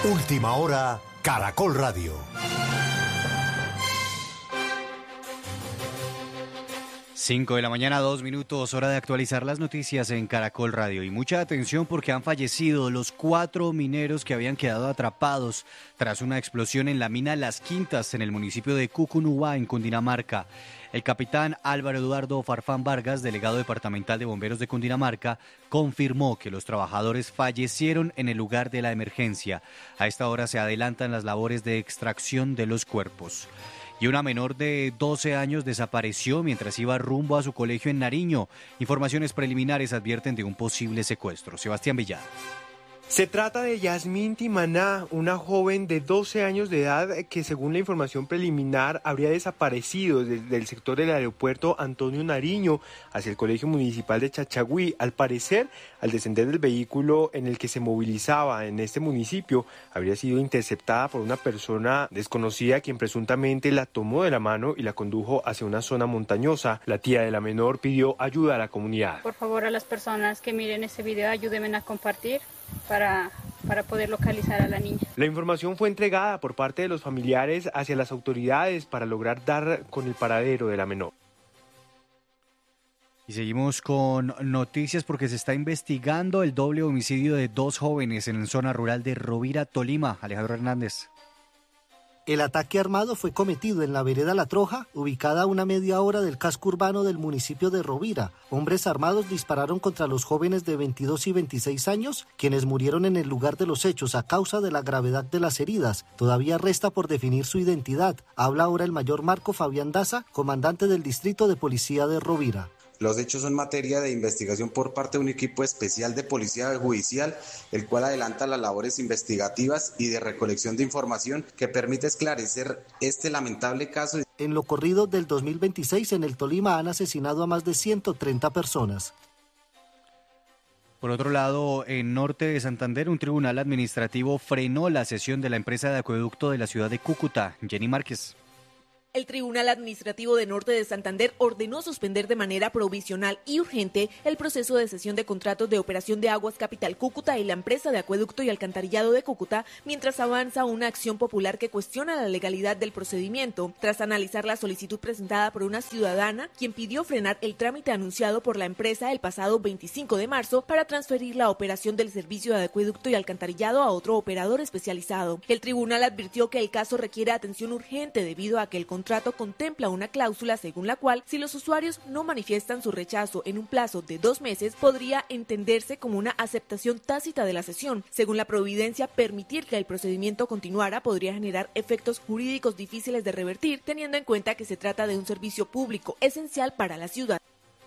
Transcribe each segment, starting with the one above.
Última hora, Caracol Radio. 5 de la mañana, 2 minutos, hora de actualizar las noticias en Caracol Radio. Y mucha atención porque han fallecido los 4 mineros que habían quedado atrapados tras una explosión en la mina Las Quintas en el municipio de Cucunúa, en Cundinamarca. El capitán Álvaro Eduardo Farfán Vargas, delegado departamental de bomberos de Cundinamarca, confirmó que los trabajadores fallecieron en el lugar de la emergencia. A esta hora se adelantan las labores de extracción de los cuerpos. Y una menor de 12 años desapareció mientras iba rumbo a su colegio en Nariño. Informaciones preliminares advierten de un posible secuestro. Sebastián Villar. Se trata de Yasmín Timaná, una joven de 12 años de edad que, según la información preliminar, habría desaparecido desde el sector del aeropuerto Antonio Nariño hacia el Colegio Municipal de Chachagüí. Al parecer, al descender del vehículo en el que se movilizaba en este municipio, habría sido interceptada por una persona desconocida quien presuntamente la tomó de la mano y la condujo hacia una zona montañosa. La tía de la menor pidió ayuda a la comunidad. Por favor, a las personas que miren este video, ayúdenme a compartir para poder localizar a la niña. La información fue entregada por parte de los familiares hacia las autoridades para lograr dar con el paradero de la menor. Y seguimos con noticias porque se está investigando el doble homicidio de 2 jóvenes en la zona rural de Rovira, Tolima. Alejandro Hernández. El ataque armado fue cometido en la vereda La Troja, ubicada a una media hora del casco urbano del municipio de Rovira. Hombres armados dispararon contra los jóvenes de 22 y 26 años, quienes murieron en el lugar de los hechos a causa de la gravedad de las heridas. Todavía resta por definir su identidad. Habla ahora el mayor Marco Fabián Daza, comandante del Distrito de Policía de Rovira. Los hechos son materia de investigación por parte de un equipo especial de policía judicial, el cual adelanta las labores investigativas y de recolección de información que permite esclarecer este lamentable caso. En lo corrido del 2026 en el Tolima han asesinado a más de 130 personas. Por otro lado, en norte de Santander, un tribunal administrativo frenó la cesión de la empresa de acueducto de la ciudad de Cúcuta. Jenny Márquez. El Tribunal Administrativo de Norte de Santander ordenó suspender de manera provisional y urgente el proceso de cesión de contratos de operación de Aguas Capital Cúcuta y la empresa de acueducto y alcantarillado de Cúcuta, mientras avanza una acción popular que cuestiona la legalidad del procedimiento, tras analizar la solicitud presentada por una ciudadana, quien pidió frenar el trámite anunciado por la empresa el pasado 25 de marzo para transferir la operación del servicio de acueducto y alcantarillado a otro operador especializado. El tribunal advirtió que el caso requiere atención urgente debido a que el contrato contempla una cláusula según la cual, si los usuarios no manifiestan su rechazo en un plazo de 2 meses, podría entenderse como una aceptación tácita de la cesión. Según la providencia, permitir que el procedimiento continuara podría generar efectos jurídicos difíciles de revertir, teniendo en cuenta que se trata de un servicio público esencial para la ciudad.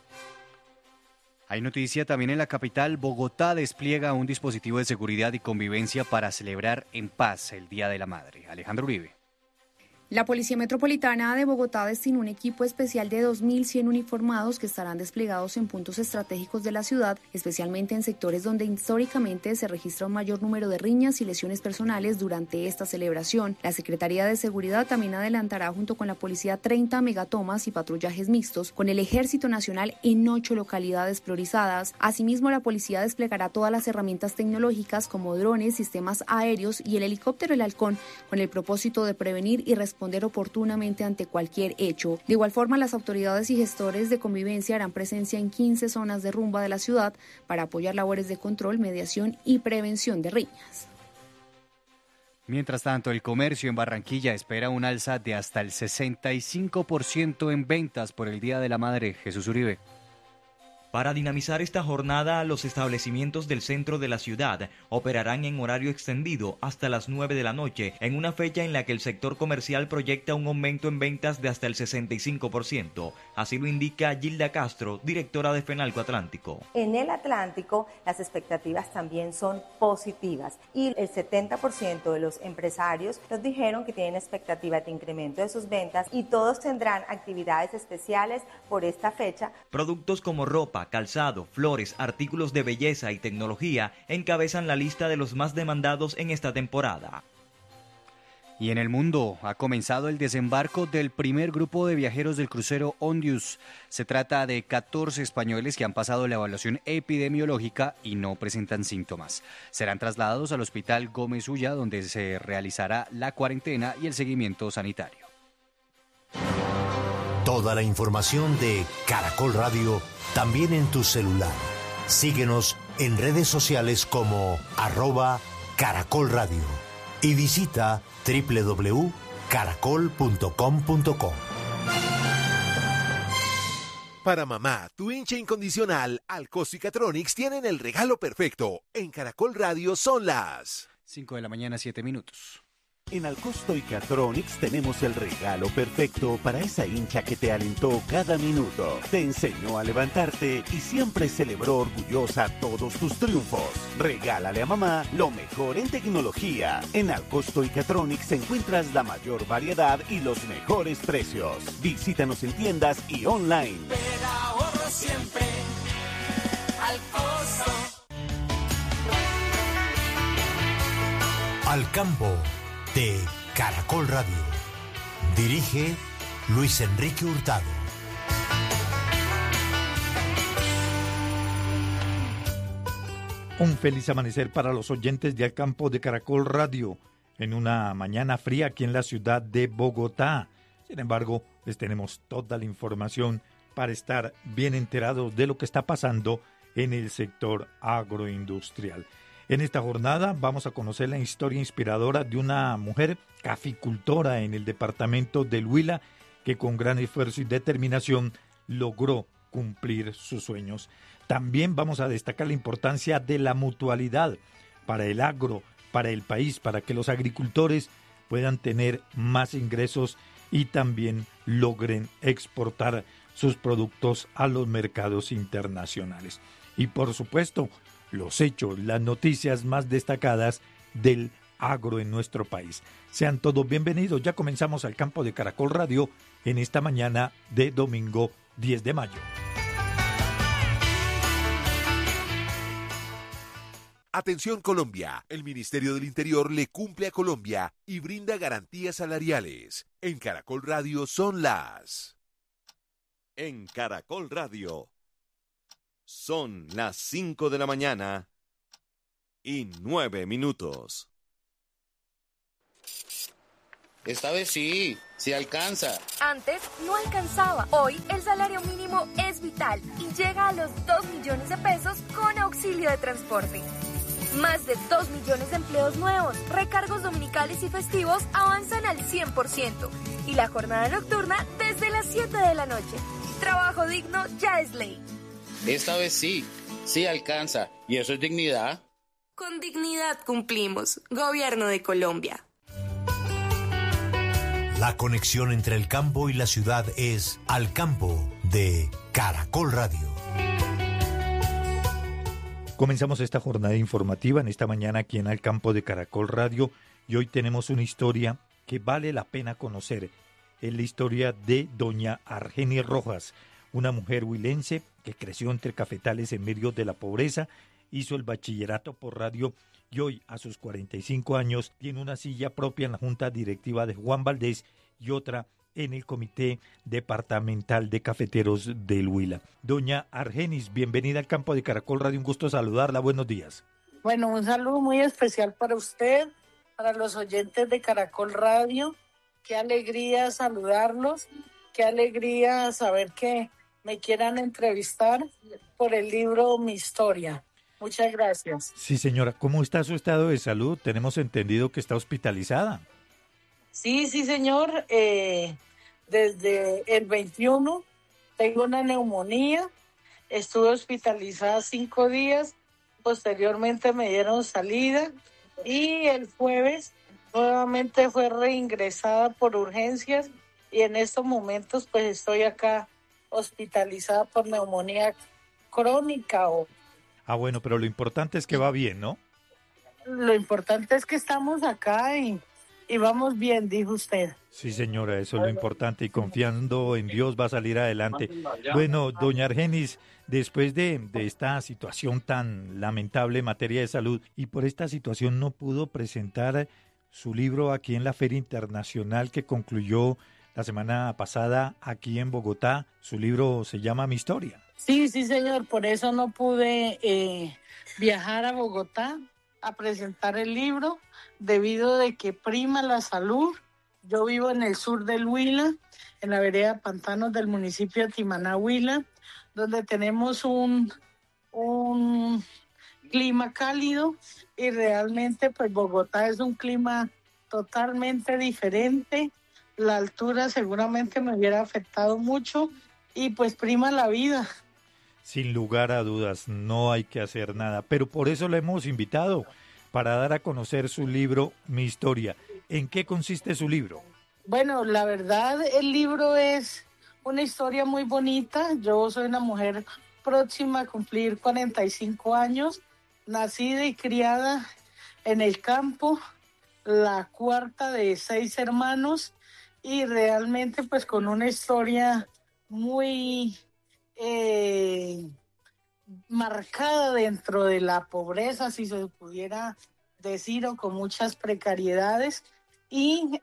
Hay noticia también en la capital. Bogotá despliega un dispositivo de seguridad y convivencia para celebrar en paz el Día de la Madre. Alejandro Uribe. La Policía Metropolitana de Bogotá destinó un equipo especial de 2.100 uniformados que estarán desplegados en puntos estratégicos de la ciudad, especialmente en sectores donde históricamente se registra un mayor número de riñas y lesiones personales durante esta celebración. La Secretaría de Seguridad también adelantará junto con la policía 30 megatomas y patrullajes mixtos con el Ejército Nacional en 8 localidades priorizadas. Asimismo, la policía desplegará todas las herramientas tecnológicas como drones, sistemas aéreos y el helicóptero El Halcón con el propósito de prevenir y responder oportunamente ante cualquier hecho. De igual forma, las autoridades y gestores de convivencia harán presencia en 15 zonas de rumba de la ciudad para apoyar labores de control, mediación y prevención de riñas. Mientras tanto, el comercio en Barranquilla espera un alza de hasta el 65% en ventas por el Día de la Madre. Jesús Uribe. Para dinamizar esta jornada, los establecimientos del centro de la ciudad operarán en horario extendido hasta las 9 de la noche, en una fecha en la que el sector comercial proyecta un aumento en ventas de hasta el 65%. Así lo indica Gilda Castro, directora de Fenalco Atlántico. En el Atlántico, las expectativas también son positivas y el 70% de los empresarios nos dijeron que tienen expectativa de incremento de sus ventas y todos tendrán actividades especiales por esta fecha. Productos como ropa, calzado, flores, artículos de belleza y tecnología encabezan la lista de los más demandados en esta temporada. Y en el mundo ha comenzado el desembarco del primer grupo de viajeros del crucero Ondius. Se trata de 14 españoles que han pasado la evaluación epidemiológica y no presentan síntomas. Serán trasladados al Hospital Gómez Ulla, donde se realizará la cuarentena y el seguimiento sanitario. Toda la información de Caracol Radio también en tu celular. Síguenos en redes sociales como @Caracol Radio y visita www.caracol.com.co. Para mamá, tu hincha incondicional, Alcosto y Catronics tienen el regalo perfecto. En Caracol Radio son las 5 de la mañana, 7 minutos. En Alcosto y Catronics tenemos el regalo perfecto para esa hincha que te alentó cada minuto, te enseñó a levantarte y siempre celebró orgullosa todos tus triunfos. Regálale a mamá lo mejor en tecnología. En Alcosto y Catronics encuentras la mayor variedad y los mejores precios. Visítanos en tiendas y online. Pero ahorro siempre Alcosto. Al campo de Caracol Radio. Dirige Luis Enrique Hurtado. Un feliz amanecer para los oyentes de Al Campo de Caracol Radio en una mañana fría aquí en la ciudad de Bogotá. Sin embargo, les tenemos toda la información para estar bien enterados de lo que está pasando en el sector agroindustrial. En esta jornada vamos a conocer la historia inspiradora de una mujer caficultora en el departamento del Huila que con gran esfuerzo y determinación logró cumplir sus sueños. También vamos a destacar la importancia de la mutualidad para el agro, para el país, para que los agricultores puedan tener más ingresos y también logren exportar sus productos a los mercados internacionales. Y por supuesto, los hechos, las noticias más destacadas del agro en nuestro país. Sean todos bienvenidos. Ya comenzamos Al Campo de Caracol Radio en esta mañana de domingo 10 de mayo. Atención Colombia, el Ministerio del Interior le cumple a Colombia y brinda garantías salariales. En Caracol Radio son las... En Caracol Radio son las 5 de la mañana y 9 minutos. Esta vez sí alcanza. Antes no alcanzaba. Hoy el salario mínimo es vital y llega a los 2 millones de pesos con auxilio de transporte. Más de 2 millones de empleos nuevos, recargos dominicales y festivos avanzan al 100% y la jornada nocturna desde las 7 de la noche. Trabajo digno ya es ley. Esta vez sí alcanza. ¿Y eso es dignidad? Con dignidad cumplimos. Gobierno de Colombia. La conexión entre el campo y la ciudad es Al Campo de Caracol Radio. Comenzamos esta jornada informativa en esta mañana aquí en Al Campo de Caracol Radio y hoy tenemos una historia que vale la pena conocer. Es la historia de doña Argenis Rojas, una mujer huilense que creció entre cafetales en medio de la pobreza, hizo el bachillerato por radio y hoy, a sus 45 años, tiene una silla propia en la Junta Directiva de Juan Valdés y otra en el Comité Departamental de Cafeteros del Huila. Doña Argenis, bienvenida al Campo de Caracol Radio, un gusto saludarla, buenos días. Bueno, un saludo muy especial para usted, para los oyentes de Caracol Radio. Qué alegría saludarlos, qué alegría saber que me quieran entrevistar por el libro Mi Historia. Muchas gracias. Sí, señora, ¿cómo está su estado de salud? Tenemos entendido que está hospitalizada. Sí, señor. Desde el 21 tengo una neumonía. Estuve hospitalizada 5 días. Posteriormente me dieron salida. Y el jueves nuevamente fue reingresada por urgencias. Y en estos momentos pues estoy acá hospitalizada por neumonía crónica. Bueno, pero lo importante es que va bien, ¿no? Lo importante es que estamos acá y vamos bien, dijo usted. Sí, señora, eso es lo importante y confiando en Dios va a salir adelante. Bueno, doña Argenis, después de esta situación tan lamentable en materia de salud y por esta situación no pudo presentar su libro aquí en la Feria Internacional que concluyó la semana pasada aquí en Bogotá. Su libro se llama Mi Historia. Sí, señor, por eso no pude viajar a Bogotá a presentar el libro, debido de que prima la salud. Yo vivo en el sur del Huila, en la vereda Pantanos del municipio de Timaná, Huila, donde tenemos un clima cálido y realmente pues Bogotá es un clima totalmente diferente. La altura seguramente me hubiera afectado mucho y pues prima la vida. Sin lugar a dudas, no hay que hacer nada, pero por eso le hemos invitado, para dar a conocer su libro Mi Historia. ¿En qué consiste su libro? Bueno, la verdad, el libro es una historia muy bonita. Yo soy una mujer próxima a cumplir 45 años, nacida y criada en el campo, la cuarta de 6 hermanos, y realmente pues con una historia muy marcada dentro de la pobreza, si se pudiera decir, o con muchas precariedades, y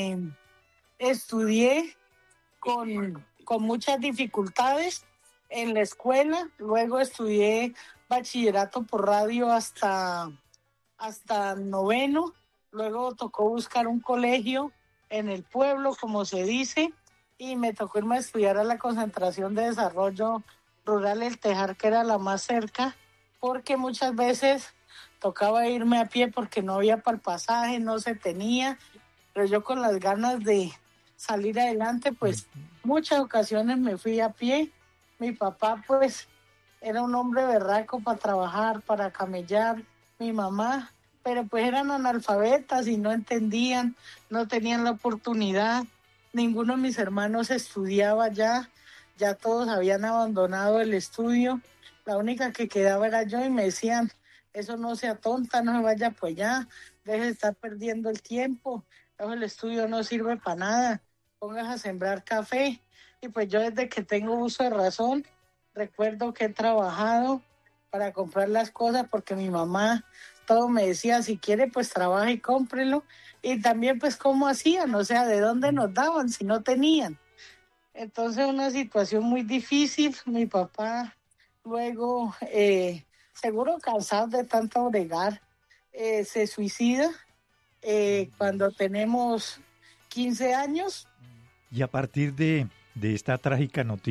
estudié con muchas dificultades en la escuela. Luego estudié bachillerato por radio hasta 9º. Luego tocó buscar un colegio en el pueblo, como se dice, y me tocó irme a estudiar a la Concentración de Desarrollo Rural El Tejar, que era la más cerca, porque muchas veces tocaba irme a pie porque no había para el pasaje, no se tenía, pero yo con las ganas de salir adelante, pues muchas ocasiones me fui a pie. Mi papá pues era un hombre berraco para trabajar, para camellar, mi mamá, pero pues eran analfabetas y no entendían, no tenían la oportunidad. Ninguno de mis hermanos estudiaba ya todos habían abandonado el estudio. La única que quedaba era yo, y me decían, eso no sea tonta, no se vaya pues allá, deje de estar perdiendo el tiempo, el estudio no sirve para nada, póngase a sembrar café. Y pues yo desde que tengo uso de razón, recuerdo que he trabajado para comprar las cosas, porque mi mamá todo me decía, si quiere pues trabaja y cómprelo, y también pues cómo hacían, o sea, de dónde nos daban si no tenían. Entonces una situación muy difícil. Mi papá luego, seguro cansado de tanto bregar, se suicida cuando tenemos 15 años. Y a partir de esta trágica noticia,